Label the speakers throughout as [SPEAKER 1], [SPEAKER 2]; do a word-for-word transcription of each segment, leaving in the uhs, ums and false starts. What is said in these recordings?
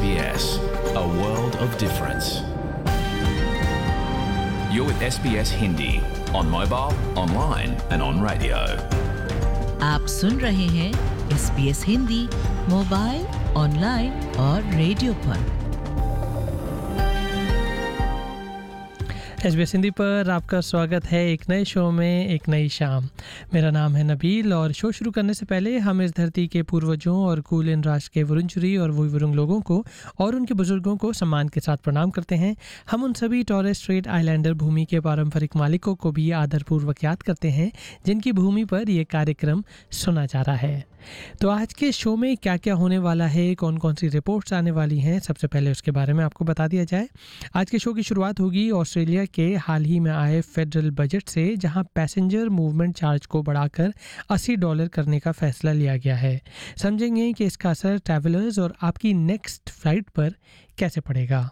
[SPEAKER 1] B S, a world of difference. You're with S B S Hindi on mobile, online and on radio.
[SPEAKER 2] आप सुन रहे हैं S B S Hindi mobile, online और radio पर।
[SPEAKER 3] S B S Hindi पर आपका स्वागत है एक नए शो में, एक नई शाम। मेरा नाम है नबील और शो शुरू करने से पहले हम इस धरती के पूर्वजों और कूलिन राष्ट्र के वुरुंचुरी और वुइवुरुंग लोगों को और उनके बुजुर्गों को सम्मान के साथ प्रणाम करते हैं। हम उन सभी टॉरेस स्ट्रेट आइलैंडर भूमि के पारंपरिक मालिकों को भी आदरपूर्वक याद करते हैं जिनकी भूमि पर यह कार्यक्रम सुना जा रहा है। तो आज के शो में क्या क्या होने वाला है, कौन कौन सी रिपोर्ट्स आने वाली हैं, सबसे पहले उसके बारे में आपको बता दिया जाए। आज के शो की शुरुआत होगी ऑस्ट्रेलिया के हाल ही में आए फेडरल बजट से, जहां पैसेंजर मूवमेंट चार्ज को बढ़ाकर अस्सी डॉलर करने का फैसला लिया गया है। समझेंगे कि इसका असर ट्रैवलर्स और आपकी नेक्स्ट फ्लाइट पर कैसे पड़ेगा।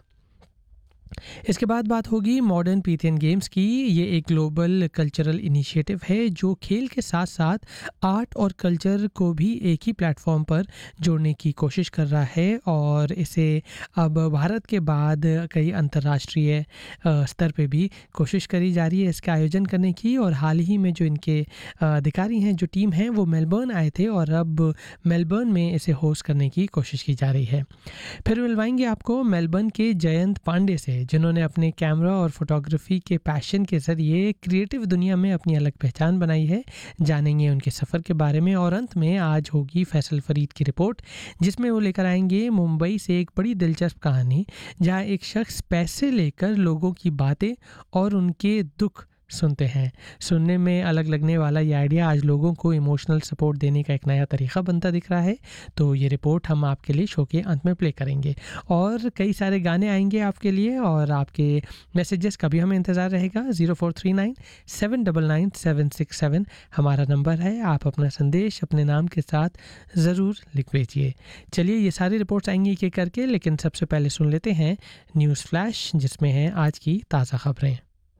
[SPEAKER 3] इसके बाद बात होगी मॉडर्न पीथियन गेम्स की। ये एक ग्लोबल कल्चरल इनिशिएटिव है जो खेल के साथ साथ आर्ट और कल्चर को भी एक ही प्लेटफॉर्म पर जोड़ने की कोशिश कर रहा है और इसे अब भारत के बाद कई अंतर्राष्ट्रीय स्तर पे भी कोशिश करी जा रही है इसके आयोजन करने की। और हाल ही में जो इनके अधिकारी हैं, जो टीम है, वो मेलबर्न आए थे और अब मेलबर्न में इसे होस्ट करने की कोशिश की जा रही है। फिर मिलवाएंगे आपको मेलबर्न के जयंत पांडे से, जिन्होंने अपने कैमरा और फोटोग्राफी के पैशन के ज़रिए क्रिएटिव दुनिया में अपनी अलग पहचान बनाई है। जानेंगे उनके सफ़र के बारे में। और अंत में आज होगी फैसल फरीद की रिपोर्ट, जिसमें वो लेकर आएंगे मुंबई से एक बड़ी दिलचस्प कहानी, जहां एक शख्स पैसे लेकर लोगों की बातें और उनके दुख सुनते हैं। सुनने में अलग लगने वाला ये आइडिया आज लोगों को इमोशनल सपोर्ट देने का एक नया तरीका बनता दिख रहा है। तो ये रिपोर्ट हम आपके लिए शो के अंत में प्ले करेंगे और कई सारे गाने आएंगे आपके लिए और आपके मैसेजेस का भी हमें इंतज़ार रहेगा। Zero four three nine seven double nine seven six seven हमारा नंबर है। आप अपना संदेश अपने नाम के साथ ज़रूर लिख भेजिए। चलिए, ये सारी रिपोर्ट्स आएंगी एक एक करके, लेकिन सबसे पहले सुन लेते हैं न्यूज़ फ्लैश, जिसमें हैं आज की ताज़ा खबरें।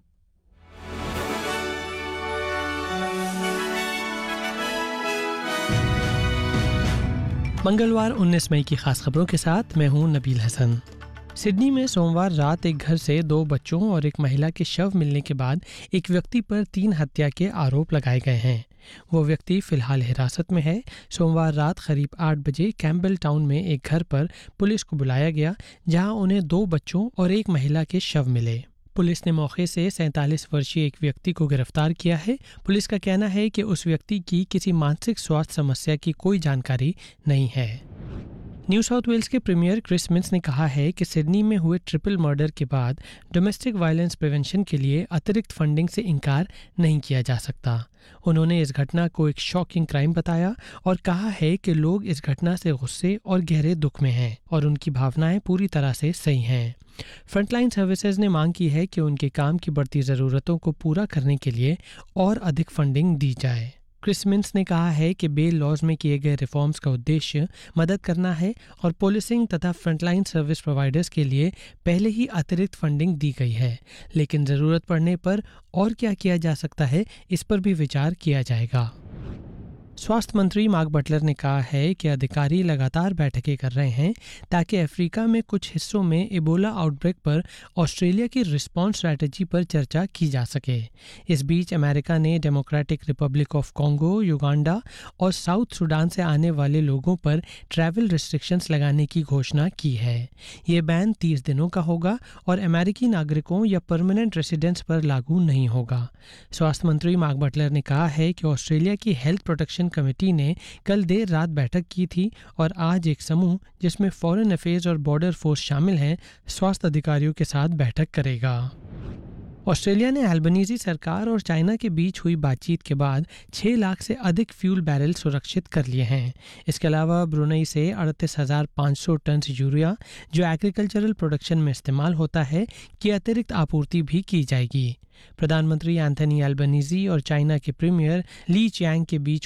[SPEAKER 3] मंगलवार उन्नीस मई की खास खबरों के साथ मैं हूं नबील हसन। सिडनी में सोमवार रात एक घर से दो बच्चों और एक महिला के शव मिलने के बाद एक व्यक्ति पर तीन हत्या के आरोप लगाए गए हैं। वो व्यक्ति फिलहाल हिरासत में है। सोमवार रात करीब आठ बजे कैम्बल टाउन में एक घर पर पुलिस को बुलाया गया, जहां उन्हें दो बच्चों और एक महिला के शव मिले। पुलिस ने मौके से सैंतालीस वर्षीय एक व्यक्ति को गिरफ्तार किया है। पुलिस का कहना है कि उस व्यक्ति की किसी मानसिक स्वास्थ्य समस्या की कोई जानकारी नहीं है। न्यू साउथ वेल्स के प्रीमियर क्रिस मिन्स ने कहा है कि सिडनी में हुए ट्रिपल मर्डर के बाद डोमेस्टिक वायलेंस प्रिवेंशन के लिए अतिरिक्त फंडिंग से इनकार नहीं किया जा सकता। उन्होंने इस घटना को एक शॉकिंग क्राइम बताया और कहा है कि लोग इस घटना से गुस्से और गहरे दुख में हैं और उनकी भावनाएं पूरी तरह से सही हैं। फ्रंटलाइन सर्विसेज ने मांग की है कि उनके काम की बढ़ती ज़रूरतों को पूरा करने के लिए और अधिक फंडिंग दी जाए। क्रिस मिन्स ने कहा है कि बेल लॉज में किए गए रिफॉर्म्स का उद्देश्य मदद करना है और पुलिसिंग तथा फ्रंटलाइन सर्विस प्रोवाइडर्स के लिए पहले ही अतिरिक्त फंडिंग दी गई है, लेकिन ज़रूरत पड़ने पर और क्या किया जा सकता है, इस पर भी विचार किया जाएगा। स्वास्थ्य मंत्री मार्क बटलर ने कहा है कि अधिकारी लगातार बैठकें कर रहे हैं ताकि अफ्रीका में कुछ हिस्सों में इबोला आउटब्रेक पर ऑस्ट्रेलिया की रिस्पॉन्स स्ट्रैटेजी पर चर्चा की जा सके। इस बीच अमेरिका ने democratic Republic of Congo, Uganda और साउथ सूडान से आने वाले लोगों पर ट्रैवल रिस्ट्रिक्शंस लगाने की घोषणा की है। ये बैन तीस दिनों का होगा और अमेरिकी नागरिकों या परमानेंट रेसिडेंट्स पर लागू नहीं होगा। स्वास्थ्य मंत्री मार्क बटलर ने कहा है कि ऑस्ट्रेलिया की हेल्थ प्रोटेक्शन कमेटी ने कल देर रात बैठक की थी और आज एक समूह जिसमें फॉरेन अफेयर्स और बॉर्डर फोर्स शामिल हैं, स्वास्थ्य अधिकारियों के साथ बैठक करेगा। ऑस्ट्रेलिया ने अल्बनीज़ी सरकार और चाइना के बीच हुई बातचीत के बाद छह लाख से अधिक फ्यूल बैरल सुरक्षित कर लिए हैं। इसके अलावा ब्रुनई से अड़तीस हज़ार पाँच सौ टन यूरिया, जो एग्रीकल्चरल प्रोडक्शन में इस्तेमाल होता है, की अतिरिक्त आपूर्ति भी की जाएगी। प्रधानमंत्री एंथनी अल्बनीज़ी और चाइना के प्रीमियर ली चियांग के बीच